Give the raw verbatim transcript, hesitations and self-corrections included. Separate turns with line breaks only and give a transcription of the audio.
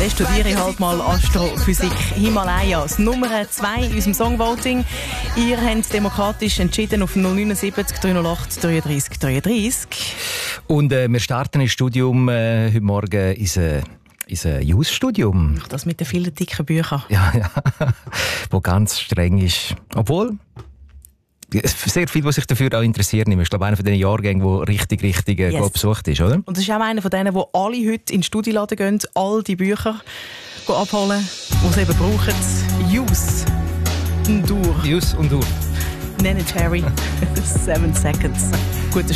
dann studiere ich halt mal Astrophysik. Himalayas, Nummer zwei in unserem Songvoting. Ihr habt demokratisch entschieden auf null neun sieben drei null acht dreiunddreißig dreiunddreißig.
Und äh, wir starten ins Studium äh, heute Morgen in ein Unser Jus-Studium.
Ach, das mit den vielen dicken Büchern.
Ja, ja. Wo ganz streng ist. Obwohl, sehr viele, die sich dafür auch interessieren. Ich glaube, einer von den Jahrgängen, der richtig, richtig yes. glaub, besucht ist, oder?
Und das ist auch einer von denen, die alle heute in den Studieladen gehen, all die Bücher abholen, die sie eben brauchen. Jus und Dur.
Jus und Dur.
Nenn it Harry. Seven Seconds.